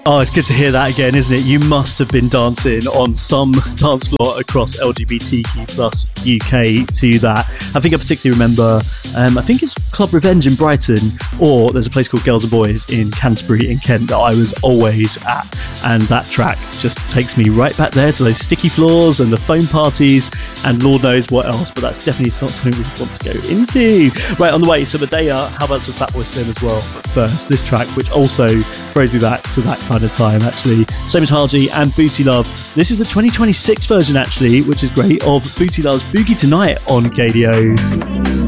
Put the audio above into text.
Oh, it's good to hear that again, isn't it? You must have been dancing on some dance floor across LGBTQ plus UK to that. I think I particularly remember, I think it's Club Revenge in Brighton, or there's a place called Girls and Boys in Canterbury in Kent that I was always at. And that track just takes me right back there to those sticky floors and the foam parties and Lord knows what else, but that's definitely not something we want to go into. Right, on the way, so Medea, how about some Fatboy Slim as well? But first, this track, which also throws me back to that kind of time, actually. Same as Haji and Booty Love. This is the 2026 version, actually, which is great, of Booty Love's Boogie Tonight on KDO.